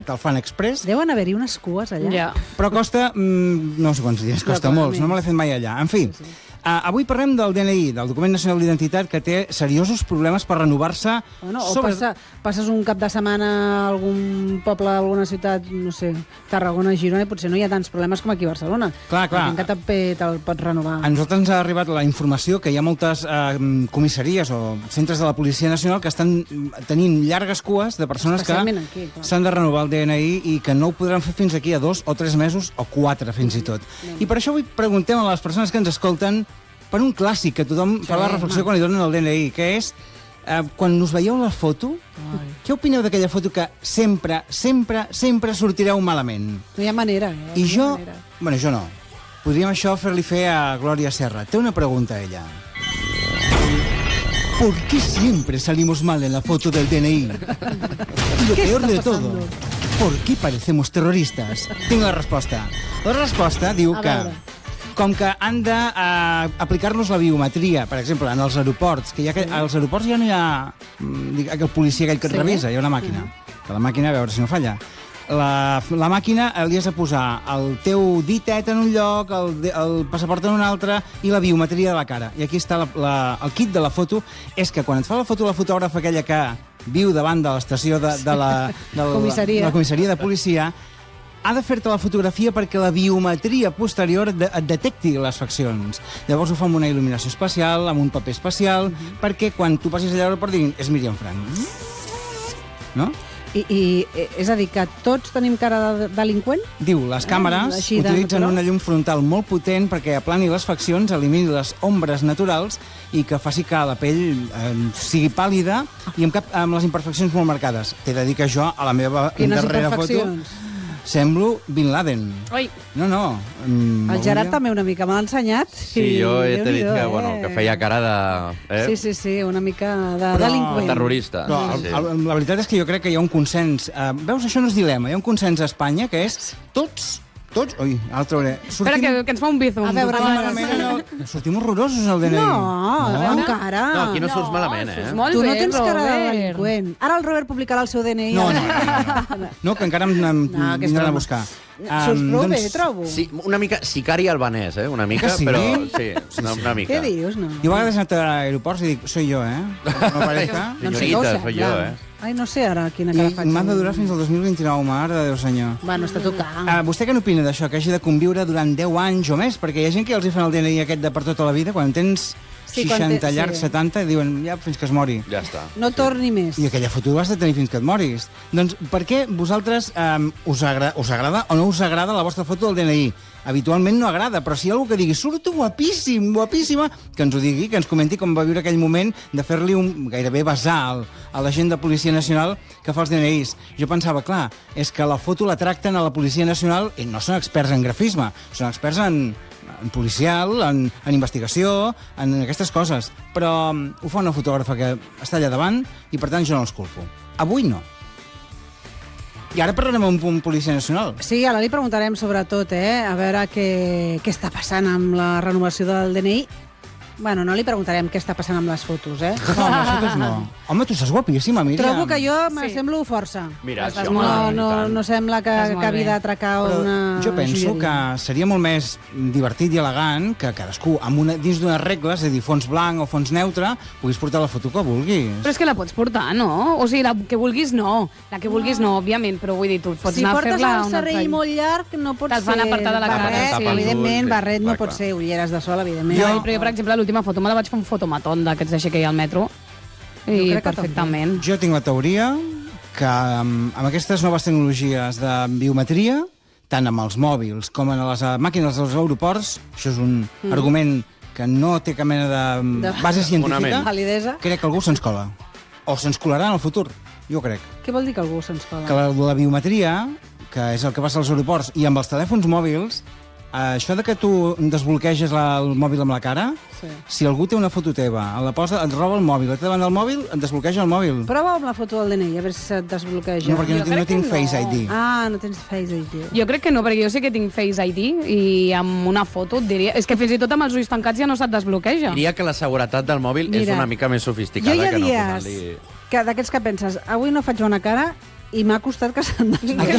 te'l fan express. Deuen haver-hi unes cues allà. Ja. Però costa, no sé quants dies, costa molts, no me l'he fet mai allà. En fi, avui parlem del DNI, del Document Nacional d'Identitat, que té seriosos problemes per renovar-se. Bueno, o passes un cap de setmana a algun poble, a alguna ciutat, no sé, Tarragona, Girona, i potser no hi ha tants problemes com aquí a Barcelona. Clar. Que te'l pots renovar. A nosaltres ens ha arribat la informació que hi ha moltes comissaries o centres de la Policia Nacional que estan tenint llargues cues de persones que s'han de renovar el DNI i que no ho podran fer fins aquí a 2 o 3 mesos o 4 fins i tot. I per això avui preguntem a les persones que ens escolten per un clàssic que tothom fa la reflexió quan li donen el DNI, que és quan us veieu la foto, què opineu d'aquella foto que sempre sortireu malament? No hi ha manera. I jo, bueno, jo no. Podríem això fer-li fer a Glòria Serra. Té una pregunta a ella. ¿Por qué siempre salimos mal en la foto del DNI? Y lo peor de todo, ¿por qué parecemos terroristas? Tinc la resposta. La resposta diu que, com que han d'aplicar-nos la biometria, per exemple, en els aeroports, que als aeroports ja no hi ha el policia aquell que et revisa, hi ha una màquina, que la màquina, a veure si no falla. La màquina li has de posar el teu ditet en un lloc, el passaport en un altre i la biometria de la cara. I aquí està el kit de la foto. És que quan et fa la foto la fotògrafa aquella que viu davant de l'estació de la comissaria de policia, ha de fer-te la fotografia perquè la biometria posterior et detecti les faccions. Llavors ho fa amb una il·luminació especial, amb un paper especial, perquè quan tu passis allà a l'aeroport diguin és Míriam Frank. No? I és a dir, que tots tenim cara de delinqüent? Diu, les càmeres utilitzen una llum frontal molt potent perquè aplani les faccions, elimini les ombres naturals i que faci que la pell sigui pàl·lida i amb les imperfeccions molt marcades. T'he de dir que jo, a la meva darrera foto, semblo Bin Laden. Oi. No. El Gerard també una mica m'ha ensenyat. Sí, jo t'he dit que feia cara de... Sí, una mica de delinqüent. Terrorista. La veritat és que jo crec que hi ha un consens. Veus, això no és dilema. Hi ha un consens a Espanya que és tots... Ui, ara el trauré. Espera, que ens fa un bizum. A veure, sortim horrorosos al DNI. No, encara. No, aquí no surts malament, Tu no tens cara de delinqüent. Ara el Robert publicarà el seu DNI. No, que encara em vindran a buscar. Surts prou bé, trobo. Sí, una mica sicari albanès, una mica, però... Sí, una mica. Què dius, no? Jo a vegades he anat a aeroports i dic, soy yo, No parezca. Senyorita, soy yo, Ai, no sé ara quina cara faig. I m'han de durar fins al 2029, mare de Déu senyor. Bueno, està tocant. Vostè què n'opina d'això, que hagi de conviure durant 10 anys o més? Perquè hi ha gent que els hi fan el DNI aquest de per tota la vida, quan tens 60 llargs, 70, i diuen, ja, fins que es mori. Ja està. No torni més. I aquella foto has de tenir fins que et moris. Doncs per què vosaltres us agrada o no us agrada la vostra foto del DNI? Habitualment no agrada, però si hi ha algú que digui surto guapíssim, guapíssima, que ens ho digui, que ens comenti com va viure aquell moment de fer-li gairebé besar a la gent de Policia Nacional que fa els DNIs. Jo pensava, clar, és que la foto la tracten a la Policia Nacional i no són experts en grafisme, són experts en policial, en investigació, en aquestes coses. Però ho fa una fotògrafa que està allà davant i, per tant, jo no els culpo. Avui no. I ara parlarem amb un policia nacional. Sí, ara li preguntarem sobretot, a veure què està passant amb la renovació del DNI. Bueno, no li preguntarem què està passant amb les fotos, No, amb les fotos no. Home, tu estàs guapíssima, Míriam. Trobo que jo m'assemblo força. Mira, no sembla que acabi d'atracar una... Jo penso que seria molt més divertit i elegant que cadascú, dins d'unes regles, és a dir, fons blanc o fons neutre, puguis portar la foto que vulguis. Però és que la pots portar, no? O sigui, la que vulguis no. La que vulguis no, òbviament, però vull dir, tu pots anar a fer-la... Si portes el serrell molt llarg, no pot ser... Te'ls van apartar de la cara. Evidentment, barret no pot ser, ulleres de sol, evidentment. Però jo, per exemple, l'última foto me la vaig fer un fotomaton d'aquests d'així que hi ha al metro. I perfectament. Jo tinc la teoria que amb aquestes noves tecnologies de biometria, tant amb els mòbils com en les màquines dels aeroports, això és un argument que no té cap mena de base científica, crec que algú se'ns cola. O se'ns colarà en el futur, jo crec. Què vol dir que algú se'ns cola? Que la biometria, que és el que passa als aeroports, i amb els telèfons mòbils, això de que tu desbloqueges el mòbil amb la cara, si algú té una foto teva, et roba el mòbil, et té davant del mòbil, et desbloqueja el mòbil. Prova amb la foto del DNI, a veure si se't desbloqueja. No, perquè no tinc Face ID. Ah, no tens Face ID. Jo crec que no, perquè jo sí que tinc Face ID i amb una foto et diria... És que fins i tot amb els ulls tancats ja no se't desbloqueja. Diria que la seguretat del mòbil és una mica més sofisticada que no posar-li... D'aquests que penses, avui no faig bona cara i m'ha costat que se'n desbloquegi.